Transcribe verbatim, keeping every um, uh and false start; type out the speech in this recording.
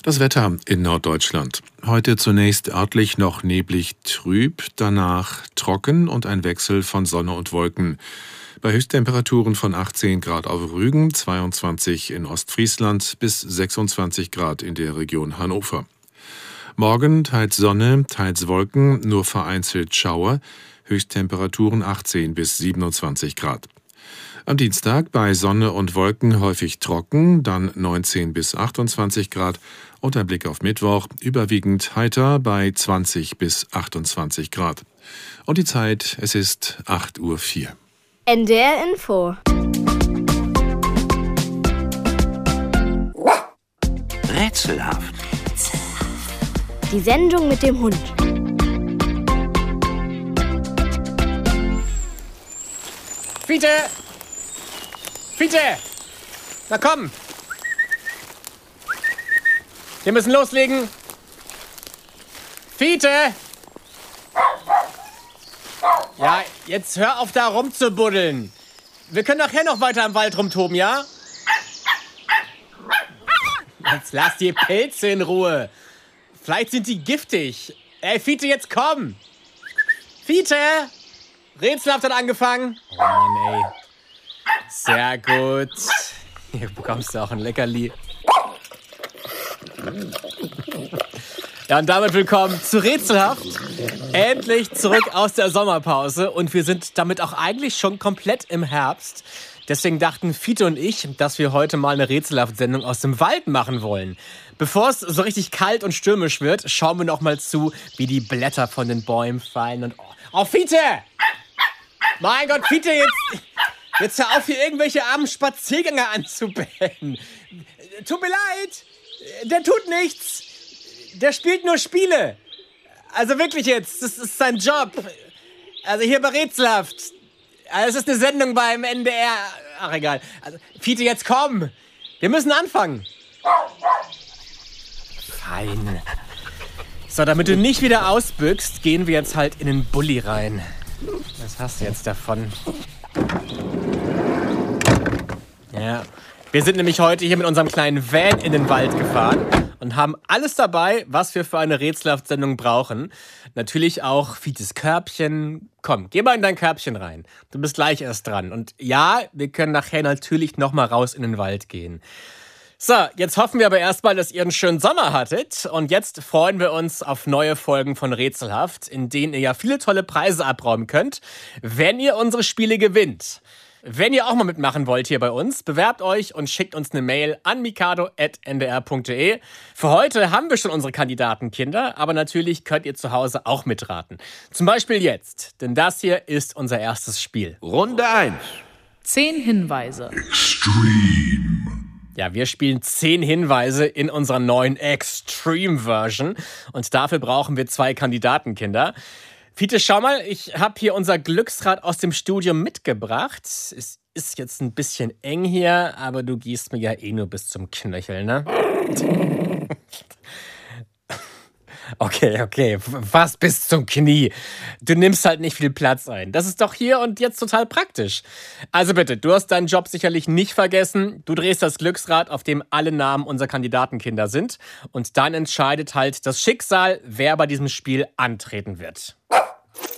Das Wetter in Norddeutschland. Heute zunächst örtlich noch neblig trüb, danach trocken und ein Wechsel von Sonne und Wolken. Bei Höchsttemperaturen von achtzehn Grad auf Rügen, zweiundzwanzig in Ostfriesland bis sechsundzwanzig Grad in der Region Hannover. Morgen teils Sonne, teils Wolken, nur vereinzelt Schauer, Höchsttemperaturen achtzehn bis siebenundzwanzig Grad. Am Dienstag bei Sonne und Wolken häufig trocken, dann neunzehn bis achtundzwanzig Grad und ein Blick auf Mittwoch, überwiegend heiter bei zwanzig bis achtundzwanzig Grad. Und die Zeit, es ist acht Uhr vier. N D R Info. Rätselhaft. Die Sendung mit dem Hund. Fiete! Fiete! Na komm! Wir müssen loslegen! Fiete! Ja, jetzt hör auf da rumzubuddeln. Wir können nachher noch weiter im Wald rumtoben, ja? Jetzt lass die Pilze in Ruhe. Vielleicht sind die giftig. Ey, Fiete, jetzt komm! Fiete! Rätselhaft hat angefangen. Oh Mann, ey. Sehr gut. Hier bekommst du auch ein Leckerli. Ja, und damit willkommen zu Rätselhaft. Endlich zurück aus der Sommerpause. Und wir sind damit auch eigentlich schon komplett im Herbst. Deswegen dachten Fiete und ich, dass wir heute mal eine Rätselhaft-Sendung aus dem Wald machen wollen. Bevor es so richtig kalt und stürmisch wird, schauen wir noch mal zu, wie die Blätter von den Bäumen fallen. Und oh, oh Fiete! Mein Gott, Fiete, jetzt, jetzt hör auf, hier irgendwelche armen Spaziergänger anzubellen. Tut mir leid, der tut nichts. Der spielt nur Spiele. Also wirklich jetzt, das ist sein Job. Also hier bei Rätselhaft. Also es ist eine Sendung beim N D R. Ach, egal. Also, Fiete, jetzt komm. Wir müssen anfangen. Fein. So, damit du nicht wieder ausbüchst, gehen wir jetzt halt in den Bulli rein. Was hast du jetzt davon? Ja, wir sind nämlich heute hier mit unserem kleinen Van in den Wald gefahren und haben alles dabei, was wir für eine Rätselhaft-Sendung brauchen. Natürlich auch Fietes Körbchen. Komm, geh mal in dein Körbchen rein. Du bist gleich erst dran. Und ja, wir können nachher natürlich noch mal raus in den Wald gehen. So, jetzt hoffen wir aber erstmal, dass ihr einen schönen Sommer hattet. Und jetzt freuen wir uns auf neue Folgen von Rätselhaft, in denen ihr ja viele tolle Preise abräumen könnt, wenn ihr unsere Spiele gewinnt. Wenn ihr auch mal mitmachen wollt hier bei uns, bewerbt euch und schickt uns eine Mail an mikado at n d r punkt d e. Für heute haben wir schon unsere Kandidatenkinder, aber natürlich könnt ihr zu Hause auch mitraten. Zum Beispiel jetzt, denn das hier ist unser erstes Spiel. Runde eins. Zehn Hinweise. Extreme. Ja, wir spielen zehn Hinweise in unserer neuen Extreme-Version. Und dafür brauchen wir zwei Kandidatenkinder. Fiete, schau mal, ich habe hier unser Glücksrad aus dem Studio mitgebracht. Es ist jetzt ein bisschen eng hier, aber du gießt mir ja eh nur bis zum Knöchel, ne? Okay, okay, fast bis zum Knie. Du nimmst halt nicht viel Platz ein. Das ist doch hier und jetzt total praktisch. Also bitte, du hast deinen Job sicherlich nicht vergessen. Du drehst das Glücksrad, auf dem alle Namen unserer Kandidatenkinder sind. Und dann entscheidet halt das Schicksal, wer bei diesem Spiel antreten wird.